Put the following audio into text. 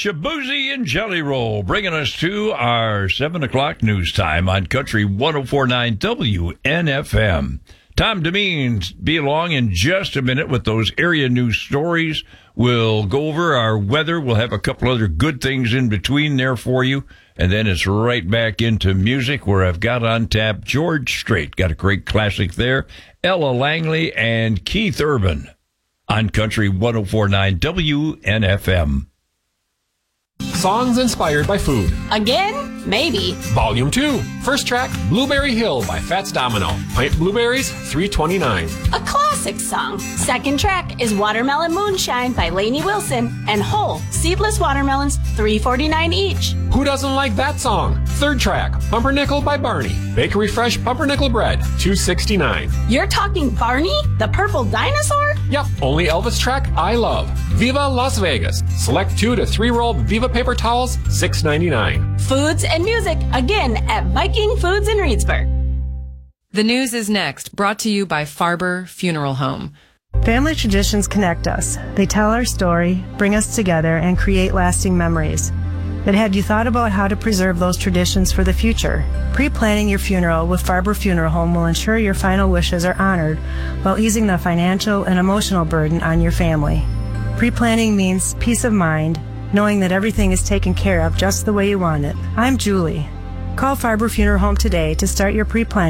Shabuzi and Jelly Roll, bringing us to our 7 o'clock news time on Country 104.9 WNFM. Tom Demeen be along in just a minute with those area news stories. We'll go over our weather. We'll have a couple other good things in between there for you. And then it's right back into music where I've got on tap George Strait. Got a great classic there. Ella Langley and Keith Urban on Country 104.9 WNFM. Songs inspired by food. Again? Maybe. Volume 2. First track, Blueberry Hill by Fats Domino. Pint blueberries, $3.29. A classic song. Second track is Watermelon Moonshine by Lainey Wilson. And whole, seedless watermelons, $3.49 each. Who doesn't like that song? Third track, Pumpernickel by Barney. Bakery Fresh Pumpernickel Bread, $2.69. You're talking Barney? The purple dinosaur? Yep, only Elvis track I love. Viva Las Vegas. Select 2 to 3 roll Viva paper towels, $6.99. Foods and music, again at Viking Foods in Reedsburg. The news is next, brought to you by Farber Funeral Home. Family traditions connect us. They tell our story, bring us together, and create lasting memories. But have you thought about how to preserve those traditions for the future? Pre-planning your funeral with Farber Funeral Home will ensure your final wishes are honored while easing the financial and emotional burden on your family. Pre-planning means peace of mind, knowing that everything is taken care of just the way you want it. I'm Julie. Call Farber Funeral Home today to start your pre-planning